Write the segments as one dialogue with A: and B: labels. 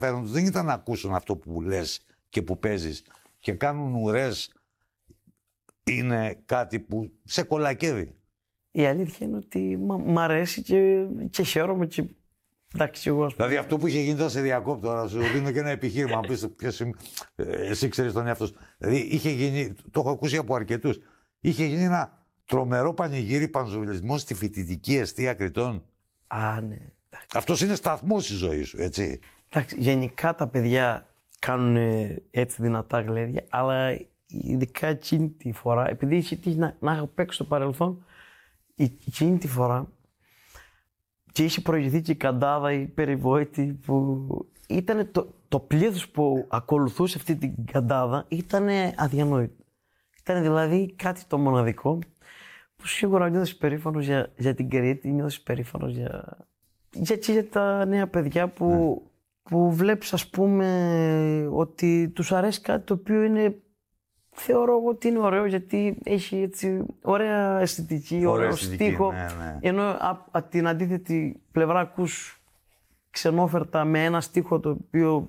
A: Δεν ήταν να ακούσουν αυτό που λες και που παίζεις και κάνουν ουρές. Είναι κάτι που σε κολακεύει.
B: Η αλήθεια είναι ότι μ' αρέσει και χαίρομαι και εντάξει εγώ.
A: Δηλαδή αυτό που είχε γίνει τώρα σε διακόπτω, τώρα σου δίνω και ένα επιχείρημα, να πεις εσύ ξέρεις τον εαυτό σου. Δηλαδή είχε γίνει, το έχω ακούσει από αρκετούς, είχε γίνει ένα τρομερό πανηγύρι πανζουλισμό στη φοιτητική εστία Κρητών.
B: Α, ναι.
A: Αυτός είναι σταθμός στη ζωή σου, έτσι.
B: Εντάξει, γενικά τα παιδιά κάνουν έτσι δυνατά γλέδια, αλλά ειδικά εκείνη τη φορά, επειδή είχε τύχει να έχω παίξει στο παρελθόν, εκείνη τη φορά και είχε προηγηθεί και η Καντάδα, η περιβόητη, που ήταν το πλήθος που ακολουθούσε αυτή την Καντάδα ήταν αδιανόητο. Ήταν δηλαδή κάτι το μοναδικό που σίγουρα νιώθεις περήφανος για την Κρήτη, νιώθεις περήφανος για τα νέα παιδιά που βλέπεις, ας πούμε, ότι τους αρέσει κάτι το οποίο είναι, θεωρώ εγώ ότι είναι ωραίο, γιατί έχει έτσι ωραία αισθητική, ωραίο στίχο.
A: Ναι.
B: Ενώ από την αντίθετη πλευρά ακούς ξενόφερτα με ένα στίχο το οποίο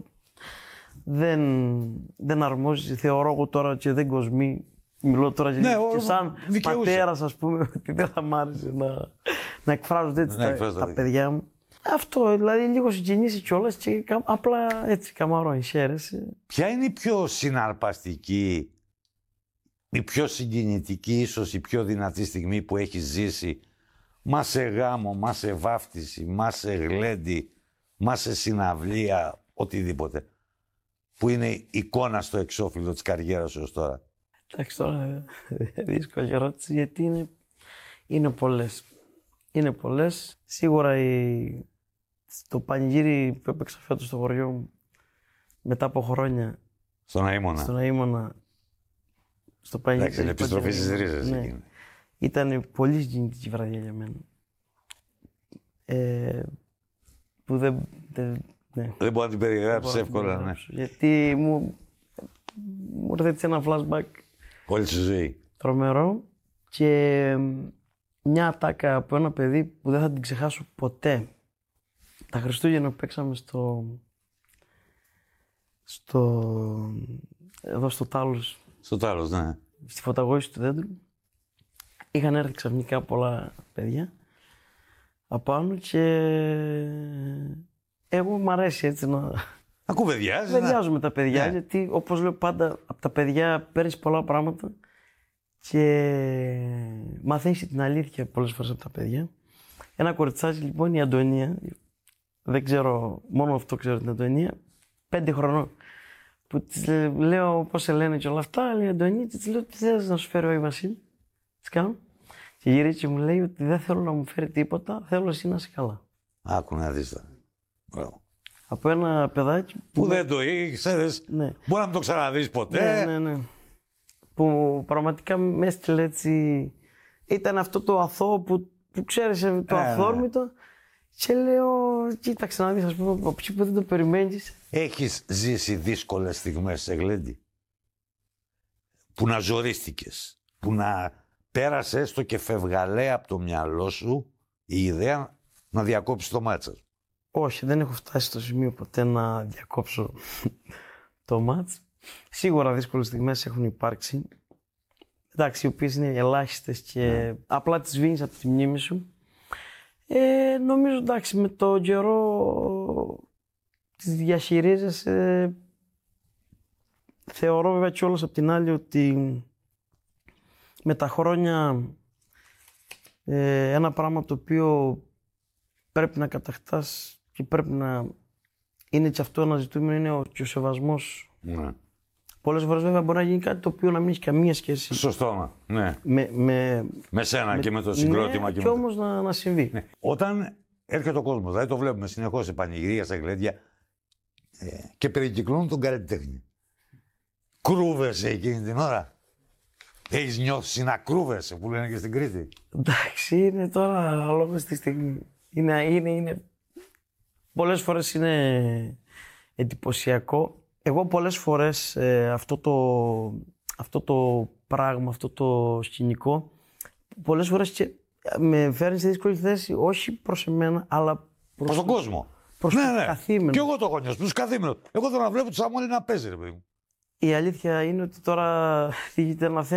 B: δεν αρμόζει, θεωρώ εγώ τώρα και δεν κοσμεί. Μιλώ τώρα και σαν πατέρας, ας πούμε, ότι δεν θα μ' άρεσε να εκφράζονται έτσι τα παιδιά μου. Αυτό, δηλαδή λίγο συγκινήσει κιόλας και απλά έτσι καμαρώνει, χαίρεσαι.
A: Ποια είναι η πιο συναρπαστική, η πιο συγκινητική, ίσως η πιο δυνατή στιγμή που έχεις ζήσει, μα σε γάμο, μα σε βάφτιση, μα σε γλέντι, μα σε συναυλία, οτιδήποτε, που είναι εικόνα στο εξώφυλλο της καριέρας σου ως τώρα?
B: Εντάξει, τώρα δύσκολη ερώτηση, γιατί είναι πολλές. Είναι πολλές. Σίγουρα το πανηγύρι που έπαιξα φέτος στο χωριό μου, μετά από χρόνια.
A: Στον Αΐμωνα.
B: Στο πανηγύρι.
A: Εντάξει, είναι επιστροφή στις ρίζες.
B: Ναι. Ήταν πολύ συγκινητική βραδιά για μένα. Που ναι.
A: Δεν μπορώ να την περιγράψεις εύκολα, ναι.
B: Γιατί μου ήρθε έτσι ένα flashback.
A: Όλη τη ζωή.
B: Τρομερό. Και μια ατάκα από ένα παιδί που δεν θα την ξεχάσω ποτέ. Τα Χριστούγεννα που παίξαμε εδώ στο Τάλος.
A: Στο Τάλος, ναι.
B: Στη φωταγώγηση του δέντρου. Είχαν έρθει ξαφνικά πολλά παιδιά απάνω και εγώ μ' αρέσει έτσι να...
A: Κουβεντιάζεις.
B: Κουβεντιάζω με τα παιδιά,
A: ναι.
B: γιατί όπως λέω πάντα από τα παιδιά παίρνεις πολλά πράγματα και μαθαίνεις την αλήθεια πολλές φορές από τα παιδιά. Ένα κοριτσάκι λοιπόν, η Αντωνία, δεν ξέρω, μόνο αυτό ξέρω την Αντωνία, 5 χρονών, που της λέω πώς σε λένε και όλα αυτά, λέει η Αντωνία, και της λέω τι θες να σου φέρει ο Άι Βασίλη, της κάνω. Και γυρίζει και μου λέει ότι δεν θέλω να μου φέρει τίποτα, θέλω εσύ να είσαι καλά.
A: Άκου να δεις τώρα. Μπράβο.
B: Από ένα παιδάκι
A: που δεν το ήξερες,
B: ναι.
A: Μπορεί να μην το ξαναδείς ποτέ.
B: Ναι. Που πραγματικά με έστειλε έτσι. Ήταν αυτό το αθώο που ξέρεις, το αθόρμητο. Και λέω, κοίταξε να δεις, ας πούμε, από εκεί που δεν το περιμένεις.
A: Έχεις ζήσει δύσκολες στιγμές σε γλέντι? Που να ζορίστηκες, που να πέρασε έστω και φευγαλέα από το μυαλό σου η ιδέα να διακόψεις το μάτσα?
B: Όχι, δεν έχω φτάσει στο σημείο ποτέ να διακόψω το μάτς. Σίγουρα δύσκολες στιγμές έχουν υπάρξει. Εντάξει, οι οποίες είναι ελάχιστες και απλά τις σβήνεις από τη μνήμη σου. Νομίζω, εντάξει, με το καιρό τις διαχειρίζεσαι. Θεωρώ βέβαια κιόλας απ' την άλλη ότι με τα χρόνια ένα πράγμα το οποίο πρέπει να κατακτάς και πρέπει να είναι και αυτό ένα ζητούμενο, είναι και ο σεβασμός.
A: Ναι.
B: Πολλές φορές βέβαια μπορεί να γίνει κάτι το οποίο να μην έχει καμία σχέση.
A: Σωστό, ναι. Με σένα και με το συγκρότημα.
B: Ναι, και όμως να συμβεί.
A: Ναι. Όταν έρχεται ο κόσμος, δηλαδή το βλέπουμε συνεχώς σε πανηγυρία, σε γλέντια και περικυκλώνουν τον καλλιτέχνη. Κρούβεσαι εκείνη την ώρα? Έχεις νιώσει να κρούβεσαι, που λένε και στην Κρήτη?
B: Εντάξει, είναι τώρα λόγω στη στιγμή. Είναι πολλές φορές είναι εντυπωσιακό. Εγώ πολλές φορές αυτό το πράγμα, αυτό το σκηνικό, πολλές φορές και με φέρνει σε δύσκολη θέση, όχι προς εμένα, αλλά
A: προς τον κόσμο.
B: προς
A: Ναι,
B: τους
A: ναι.
B: καθήμενους.
A: Και εγώ το έχω νιώσει. Προς καθήμενο. Εγώ θέλω να βλέπω το Σαμόλη να παίζει, ρε παιδί μου.
B: Η αλήθεια είναι ότι τώρα θίγεται ένα θέμα.